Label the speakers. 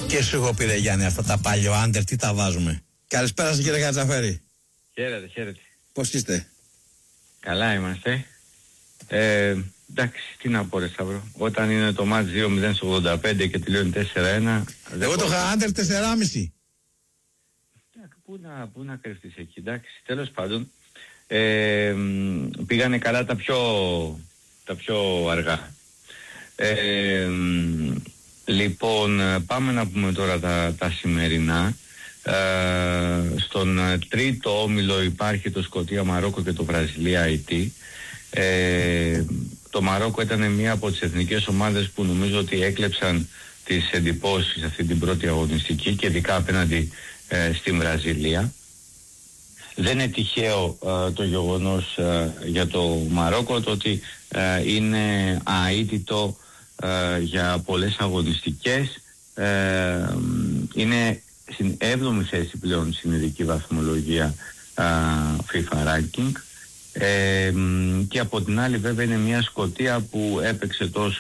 Speaker 1: Και σου έχω πει, ρε Γιάννη, αυτά τα παλιό άντερ, τι τα βάζουμε. Καλησπέρα σας, κύριε Κατζαφέρη.
Speaker 2: Χαίρετε, χαίρετε.
Speaker 1: Πώς είστε?
Speaker 2: Καλά είμαστε. Εντάξει, τι να πω ρε Σταύρο. Όταν είναι το μάτς 2-0 στο 85 και τελειώνει 4-1...
Speaker 1: Εγώ το είχα άντερ 4,5.
Speaker 2: Πού να κρυφτείς εκεί, εντάξει, τέλος πάντων. Πήγανε καλά τα πιο αργά. Λοιπόν, πάμε να πούμε τώρα τα σημερινά. Στον τρίτο όμιλο υπάρχει το Σκωτία Μαρόκο και το Βραζιλία Αιτή. Το Μαρόκο ήταν μία από τις εθνικές ομάδες που νομίζω ότι έκλεψαν τις εντυπώσεις αυτή την πρώτη αγωνιστική και ειδικά απέναντι στην Βραζιλία. Δεν είναι τυχαίο το γεγονός για το Μαρόκο το ότι είναι αίτητο για πολλές αγωνιστικές. Είναι στην 7η θέση πλέον στην ειδική βαθμολογία FIFA Ranking. Και από την άλλη βέβαια είναι μια Σκωτία που έπαιξε τόσο